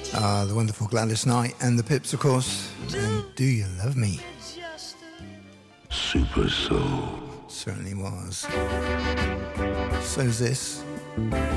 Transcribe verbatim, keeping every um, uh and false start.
Ah, the wonderful Gladys Knight and the Pips, of course. And Do You Love Me? Super Soul. Certainly was. So's this.